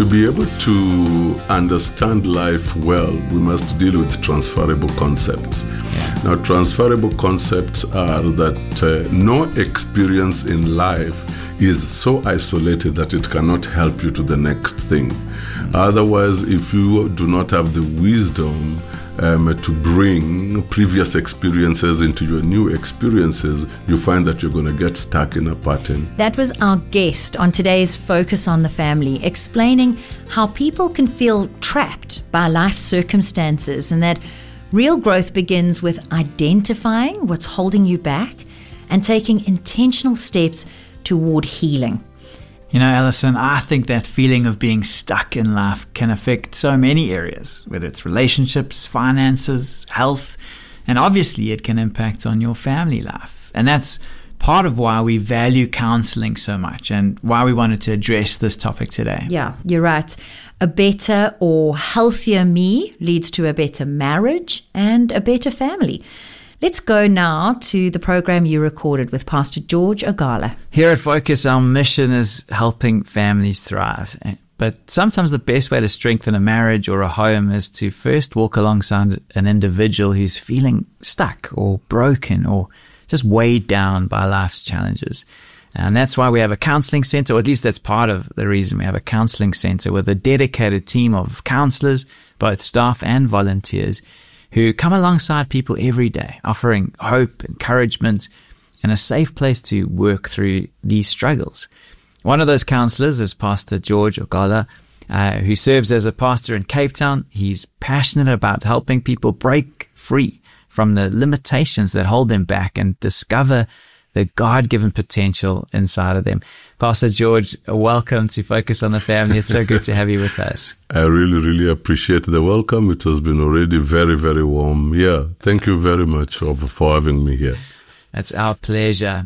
To be able to understand life well, we must deal with transferable concepts. Yeah. Now, transferable concepts are that no experience in life is so isolated that it cannot help you to the next thing. Otherwise, if you do not have the wisdom to bring previous experiences into your new experiences, you find that you're going to get stuck in a pattern. That was our guest on today's Focus on the Family, explaining how people can feel trapped by life circumstances and that real growth begins with identifying what's holding you back and taking intentional steps toward healing. You know, Alison, I think that feeling of being stuck in life can affect so many areas, whether it's relationships, finances, health, and obviously it can impact on your family life. And that's part of why we value counseling so much and why we wanted to address this topic today. Yeah, you're right. A better or healthier me leads to a better marriage and a better family. Let's go now to the program you recorded with Pastor George Ogala. Here at Focus, our mission is helping families thrive. But sometimes the best way to strengthen a marriage or a home is to first walk alongside an individual who's feeling stuck or broken or just weighed down by life's challenges. And that's why we have a counseling center, or at least that's part of the reason we have a counseling center with a dedicated team of counselors, both staff and volunteers, who come alongside people every day, offering hope, encouragement, and a safe place to work through these struggles. One of those counselors is Pastor George Ogala, who serves as a pastor in Cape Town. He's passionate about helping people break free from the limitations that hold them back and discover the God-given potential inside of them. Pastor George, welcome to Focus on the Family. It's so good to have you with us. I really appreciate the welcome. It has been already very warm. Yeah, thank you very much for having me here. It's our pleasure.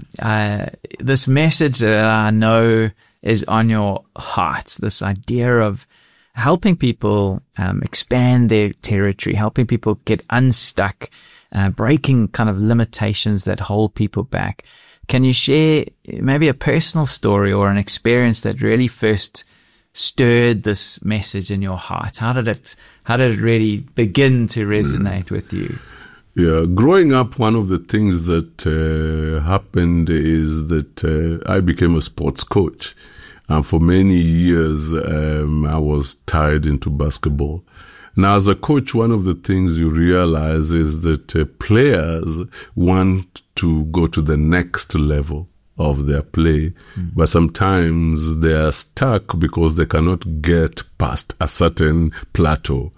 This message that I know is on your heart, this idea of helping people expand their territory, helping people get unstuck, breaking kind of limitations that hold people back. Can you share maybe a personal story or an experience that really first stirred this message in your heart? How did it really begin to resonate with you? Yeah, growing up, one of the things that happened is that I became a sports coach. And for many years, I was tied into basketball. Now, as a coach, one of the things you realize is that players want to go to the next level of their play, but sometimes they are stuck because they cannot get past a certain plateau.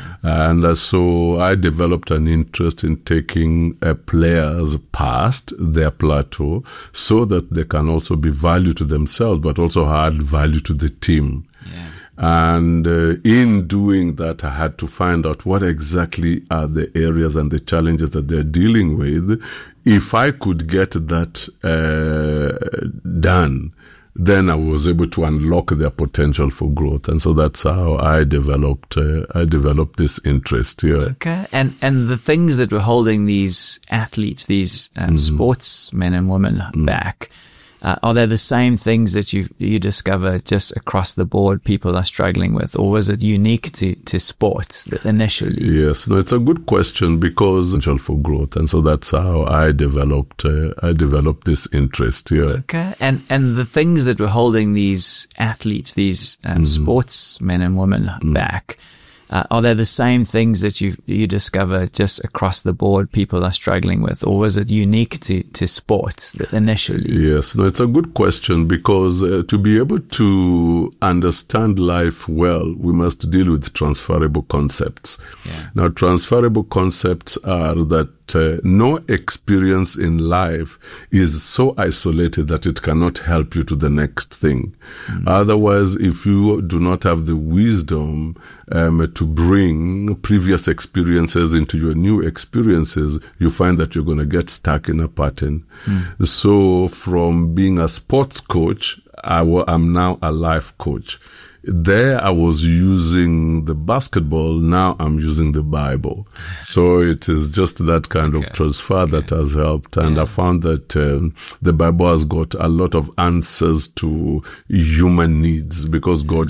And so I developed an interest in taking players past their plateau so that they can also be value to themselves, but also add value to the team. Yeah. And in doing that, I had to find out what exactly are the areas and the challenges that they're dealing with. If I could get that done, then I was able to unlock their potential for growth. And so that's how I developed this interest here. Okay. And the things that were holding these athletes, these sportsmen and women back, are they the same things that you discover just across the board people are struggling with, or was it unique to sports initially? Yes, no, it's a good question because potential for growth, and so that's how I developed this interest here. Okay, and the things that were holding these athletes, these sportsmen and women back. Are they the same things that you discover just across the board people are struggling with, or was it unique to sports initially? Yes, no, it's a good question because to be able to understand life well, we must deal with transferable concepts. Yeah. Now, transferable concepts are that no experience in life is so isolated that it cannot help you to the next thing. Otherwise, if you do not have the wisdom to bring previous experiences into your new experiences, you find that you're going to get stuck in a pattern. So from being a sports coach, I'm now a life coach. There I was using the basketball, now I'm using the Bible. So it is just that kind of transfer that has helped. And I found that the Bible has got a lot of answers to human needs because God